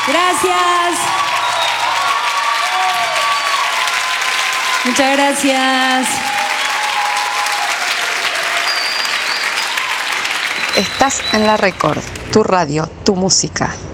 Gracias. Muchas gracias. Estás en La Record, tu radio, tu música.